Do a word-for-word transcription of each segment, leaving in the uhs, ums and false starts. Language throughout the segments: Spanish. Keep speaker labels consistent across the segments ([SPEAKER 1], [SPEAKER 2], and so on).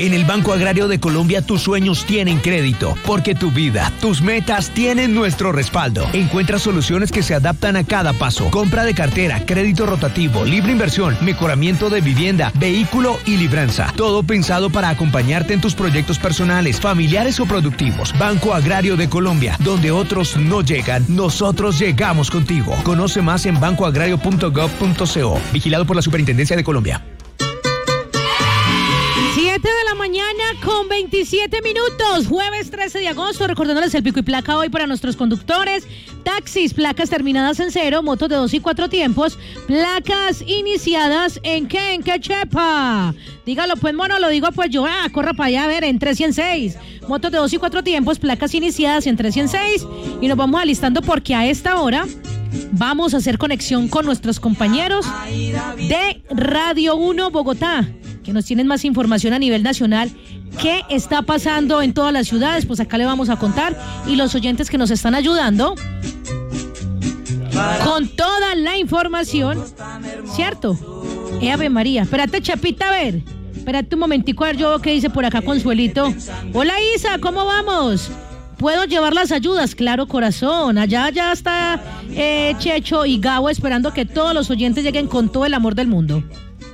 [SPEAKER 1] En el Banco Agrario de Colombia tus sueños tienen crédito, porque tu vida, tus metas tienen nuestro respaldo. Encuentra soluciones que se adaptan a cada paso. Compra de cartera, crédito rotativo, libre inversión, mejoramiento de vivienda, vehículo y libranza. Todo pensado para acompañarte en tus proyectos personales, familiares o productivos. Banco Agrario de Colombia, donde otros no llegan, nosotros llegamos contigo. Conoce más en banco agrario punto gov punto co. Vigilado por la Superintendencia de Colombia.
[SPEAKER 2] siete de la mañana con veintisiete minutos, jueves trece de agosto, recordándoles el pico y placa hoy para nuestros conductores, taxis, placas terminadas en cero, motos de dos y cuatro tiempos, placas iniciadas en qué, en qué chepa, dígalo pues mono, lo digo pues yo, ah, corra para allá a ver, en trescientos seis, motos de dos y cuatro tiempos, placas iniciadas en trescientos seis, y nos vamos alistando porque a esta hora vamos a hacer conexión con nuestros compañeros de Radio uno Bogotá, que nos tienen más información a nivel nacional. ¿Qué está pasando en todas las ciudades? Pues acá le vamos a contar. Y los oyentes que nos están ayudando con toda la información, ¿cierto? Eh, Ave María. Espérate, Chapita, a ver. Espérate un momentico, a ver yo qué dice por acá Consuelito. Hola, Isa, ¿cómo vamos? ¿Puedo llevar las ayudas? Claro, corazón. Allá ya está eh, Checho y Gabo esperando que todos los oyentes lleguen con todo el amor del mundo.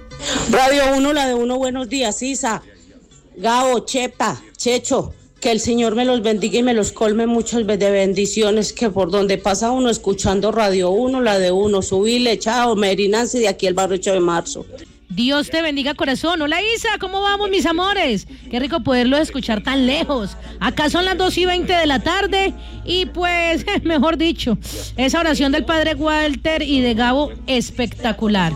[SPEAKER 3] Radio uno, la de uno, buenos días, Isa, Gabo, Chepa, Checho, que el Señor me los bendiga y me los colme muchas de bendiciones, que por donde pasa uno escuchando Radio uno, la de uno, subile, chao, Mary Nancy, de aquí el barrio ocho de marzo.
[SPEAKER 2] Dios te bendiga, corazón. Hola, Isa, ¿cómo vamos, mis amores? Qué rico poderlos escuchar tan lejos. Acá son las dos y veinte de la tarde y pues, mejor dicho, esa oración del padre Walter y de Gabo, espectacular.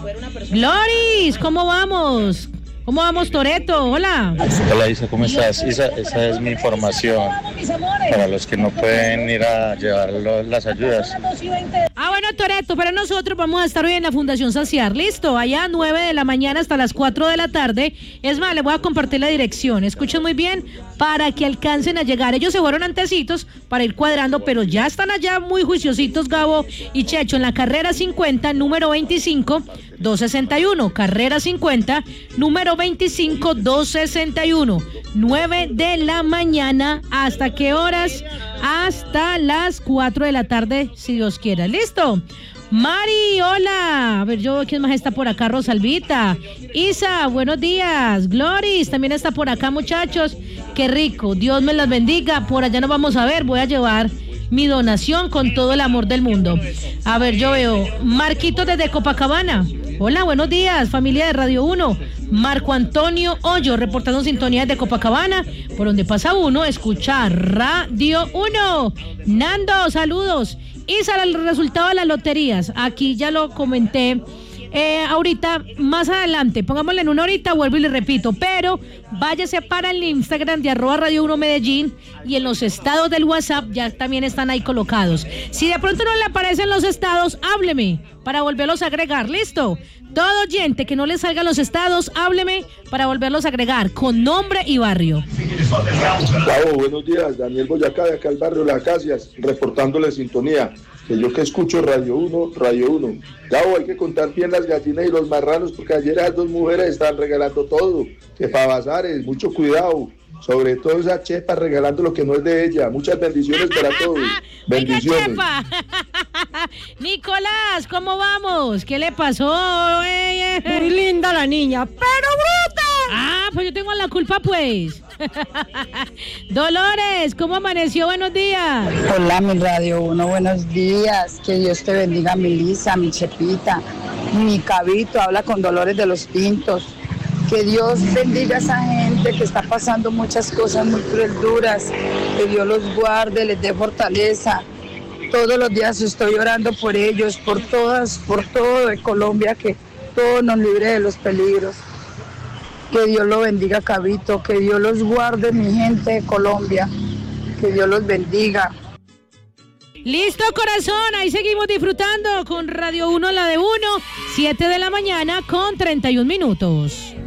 [SPEAKER 2] Gloris, ¿cómo vamos? ¿Cómo vamos, Toreto? Hola.
[SPEAKER 4] Hola, Isa, ¿cómo estás? Isa, esa es mi información para los que no pueden ir a llevar los, las ayudas.
[SPEAKER 2] Ah, bueno, Toreto, pero nosotros vamos a estar hoy en la Fundación Saciar, listo, allá a nueve de la mañana hasta las cuatro de la tarde. Es más, les voy a compartir la dirección, escuchen muy bien, para que alcancen a llegar. Ellos se fueron antecitos para ir cuadrando, pero ya están allá muy juiciositos, Gabo y Checho, en la carrera cincuenta, número veinticinco, doscientos sesenta y uno, carrera cincuenta, número veinticinco, doscientos sesenta y uno, nueve de la mañana. ¿Hasta qué horas? Hasta las cuatro de la tarde, si Dios quiera. ¿Listo? Mari, hola. A ver, yo, ¿quién más está por acá? Rosalvita. Isa, buenos días. Gloris, también está por acá, muchachos. Qué rico. Dios me las bendiga. Por allá nos vamos a ver. Voy a llevar mi donación con todo el amor del mundo. A ver, yo veo Marquito desde Copacabana. Hola, buenos días, familia de Radio uno. Marco Antonio Hoyo, reportando sintonía de Copacabana, por donde pasa uno, escucha Radio uno. Nando, saludos. Y sale el resultado de las loterías. Aquí ya lo comenté. Eh, ahorita, más adelante, pongámosle en una horita, vuelvo y le repito, pero váyase para el Instagram de arroba Radio uno Medellín y en los estados del WhatsApp ya también están ahí colocados. Si de pronto no le aparecen los estados, hábleme para volverlos a agregar, ¿listo? Todo oyente que no le salgan los estados, hábleme para volverlos a agregar con nombre y barrio.
[SPEAKER 5] Gabo, buenos días, Daniel Boyacá, de acá al barrio Las Acacias, reportándole sintonía. Que yo que escucho Radio uno, Radio uno. Gabo, hay que contar bien las gallinas y los marranos, porque ayer esas dos mujeres están regalando todo. Que para bazares, mucho cuidado. Sobre todo esa Chepa regalando lo que no es de ella. Muchas bendiciones para todos. Bendiciones.
[SPEAKER 2] Venga, Chepa. Nicolás, ¿cómo vamos? ¿Qué le pasó? Eh, eh.
[SPEAKER 6] Muy linda la niña, pero bruta.
[SPEAKER 2] Ah, pues yo tengo la culpa, pues. Dolores, ¿cómo amaneció? Buenos días.
[SPEAKER 7] Hola, mi Radio uno, buenos días. Que Dios te bendiga, mi Lisa, mi Chepita, mi Cabito. Habla con Dolores de los Pintos. Que Dios bendiga a esa gente que está pasando muchas cosas muy cruel, duras. Que Dios los guarde, les dé fortaleza. Todos los días estoy orando por ellos, por todas, por todo de Colombia, que todo nos libre de los peligros. Que Dios lo bendiga, Cabito, que Dios los guarde, mi gente de Colombia, que Dios los bendiga.
[SPEAKER 2] Listo, corazón, ahí seguimos disfrutando con Radio uno, la de uno, siete de la mañana con treinta y un minutos.